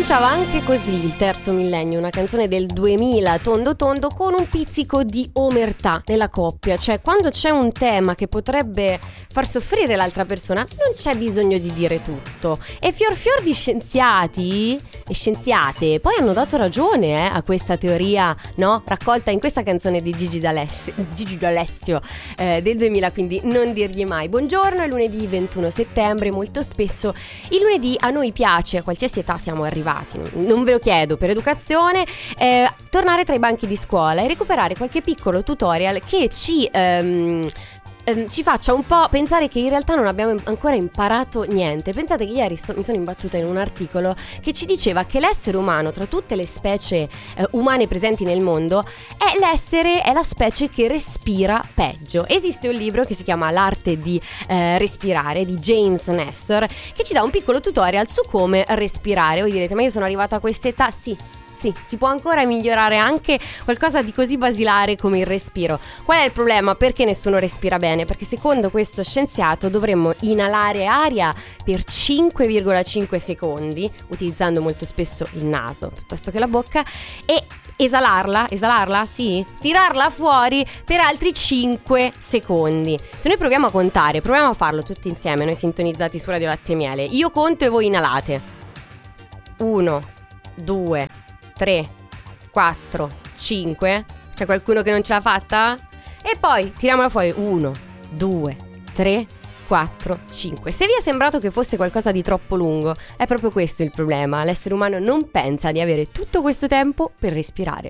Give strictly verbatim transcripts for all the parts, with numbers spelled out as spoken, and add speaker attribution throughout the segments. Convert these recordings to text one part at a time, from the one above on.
Speaker 1: cominciava anche così il terzo millennio, una canzone del duemila, tondo tondo, con un pizzico di omertà nella coppia. Cioè, quando c'è un tema che potrebbe far soffrire l'altra persona, non c'è bisogno di dire tutto. E fior fior di scienziati e scienziate poi hanno dato ragione eh, a questa teoria, no? Raccolta in questa canzone di Gigi D'Alessio, Gigi D'Alessio eh, del duemila, quindi non dirgli mai. Buongiorno, è lunedì ventuno settembre. Molto spesso il lunedì a noi piace, a qualsiasi età siamo arrivati, non ve lo chiedo, per educazione, eh, tornare tra i banchi di scuola e recuperare qualche piccolo tutorial che ci ehm, ehm, ci faccia un po' pensare che in realtà non abbiamo ancora imparato niente. Pensate che ieri so, mi sono imbattuta in un articolo che ci diceva che l'essere umano, tra tutte le specie eh, umane presenti nel mondo, è l'essere, è la specie che respira peggio. Esiste un libro che si chiama L'arte di eh, respirare, di James Nestor, che ci dà un piccolo tutorial su come respirare. Voi direte, ma io sono arrivato a quest'età? Sì, sì, si può ancora migliorare anche qualcosa di così basilare come il respiro. Qual è il problema? Perché nessuno respira bene? Perché secondo questo scienziato dovremmo inalare aria per cinque virgola cinque secondi, utilizzando molto spesso il naso piuttosto che la bocca, e esalarla, esalarla, sì, tirarla fuori per altri cinque secondi. Se noi proviamo a contare, proviamo a farlo tutti insieme, noi sintonizzati su Radio Latte e Miele. Io conto e voi inalate. Uno, due, tre, quattro, cinque. C'è qualcuno che non ce l'ha fatta? E poi tiriamola fuori. uno, due, tre, quattro, cinque. Se vi è sembrato che fosse qualcosa di troppo lungo, è proprio questo il problema. L'essere umano non pensa di avere tutto questo tempo per respirare.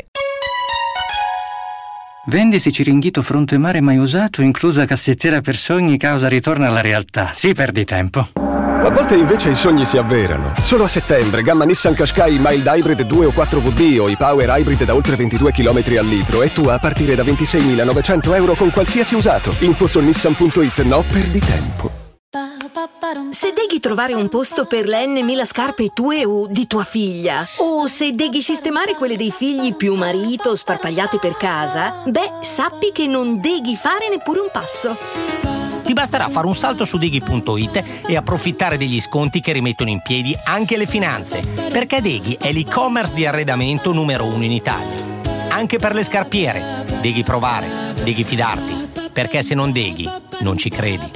Speaker 2: Vendisi Ciringhito fronte mare mai usato, inclusa cassettiera per sogni, causa ritorno alla realtà. Sì, perdi tempo.
Speaker 3: A volte invece i sogni si avverano. Solo a settembre, gamma Nissan Qashqai Mild Hybrid due o quattro V D o i Power Hybrid da oltre ventidue chilometri al litro e tu a partire da ventiseiemilanovecento euro con qualsiasi usato. Info su nissan punto it. No, perdi tempo.
Speaker 4: Se devi trovare un posto per le N mila scarpe tue o di tua figlia, o se devi sistemare quelle dei figli più marito sparpagliate per casa, beh, sappi che non devi fare neppure un passo.
Speaker 5: Ti basterà fare un salto su Deghi punto it e approfittare degli sconti che rimettono in piedi anche le finanze, perché Deghi è l'e-commerce di arredamento numero uno in Italia. Anche per le scarpiere, Deghi provare, Deghi fidarti, perché se non Deghi, non ci credi.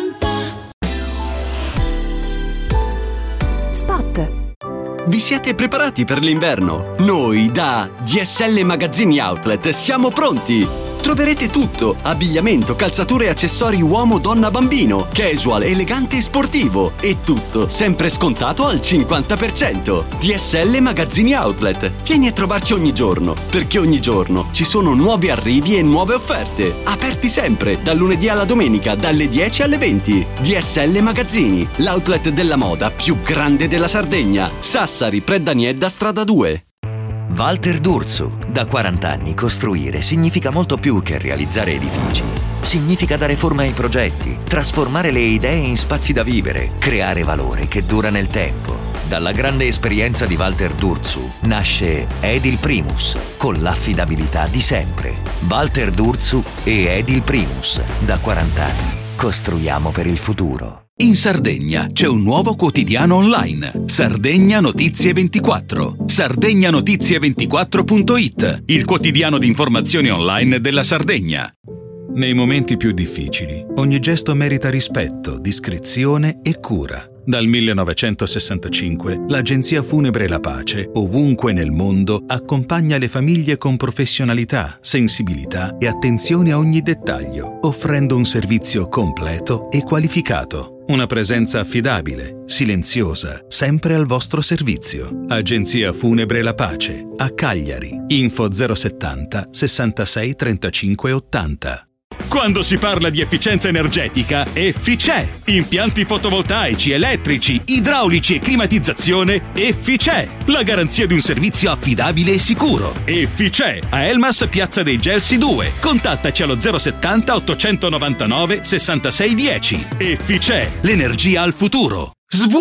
Speaker 4: Spot.
Speaker 6: Vi siete preparati per l'inverno? Noi da D S L Magazzini Outlet siamo pronti! Troverete tutto: abbigliamento, calzature e accessori uomo, donna, bambino, casual, elegante e sportivo, e tutto sempre scontato al cinquanta per cento. D S L Magazzini Outlet. Vieni a trovarci ogni giorno, perché ogni giorno ci sono nuovi arrivi e nuove offerte. Aperti sempre, dal lunedì alla domenica, dalle dieci alle venti. D S L Magazzini, l'outlet della moda più grande della Sardegna. Sassari, Preddaniedda, strada due.
Speaker 7: Walter D'Urso. Da quaranta anni costruire significa molto più che realizzare edifici. Significa dare forma ai progetti, trasformare le idee in spazi da vivere, creare valore che dura nel tempo. Dalla grande esperienza di Walter D'Urso nasce Edil Primus, con l'affidabilità di sempre. Walter D'Urso e Edil Primus. Da quaranta anni costruiamo per il futuro.
Speaker 8: In Sardegna c'è un nuovo quotidiano online, Sardegna Notizie ventiquattro. Sardegna Notizie ventiquattro punto it, il quotidiano di informazioni online della Sardegna. Nei momenti più difficili, ogni gesto merita rispetto, discrezione e cura. Dal millenovecentosessantacinque, l'Agenzia Funebre La Pace, ovunque nel mondo, accompagna le famiglie con professionalità, sensibilità e attenzione a ogni dettaglio, offrendo un servizio completo e qualificato. Una presenza affidabile, silenziosa, sempre al vostro servizio. Agenzia Funebre La Pace, a Cagliari. Info zero settanta sessantasei trentacinque ottanta. Quando si parla di efficienza energetica, Efficè. Impianti fotovoltaici, elettrici, idraulici e climatizzazione, Efficè. La garanzia di un servizio affidabile e sicuro. Efficè. A Elmas, Piazza dei Gelsi due. Contattaci allo zero settanta ottocentonovantanove sessantasei dieci. Efficè. L'energia al futuro.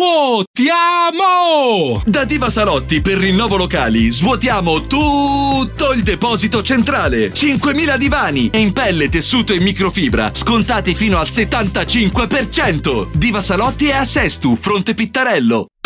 Speaker 8: Svuotiamo! Da Diva Salotti per rinnovo locali svuotiamo tutto il deposito centrale. cinquemila divani in pelle, tessuto e microfibra scontati fino al settantacinque per cento. Diva Salotti è a Sestu, Fronte Pittarello.